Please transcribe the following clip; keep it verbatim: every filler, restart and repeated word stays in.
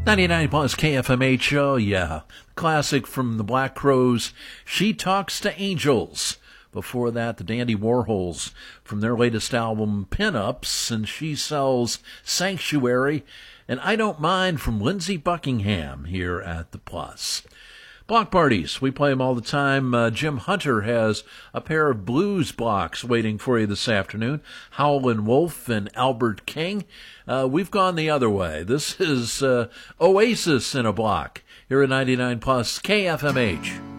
ninety-nine plus K F M H, oh yeah. Classic from the Black Crowes, She Talks to Angels. Before that, the Dandy Warhols from their latest album, Pin-Ups, and She Sells Sanctuary. And I Don't Mind from Lindsey Buckingham here at the Plus. Block parties, we play them all the time. Uh, Jim Hunter has a pair of blues blocks waiting for you this afternoon. Howlin' Wolf and Albert King. Uh, we've gone the other way. This is uh, Oasis in a block here at ninety-nine plus K F M H.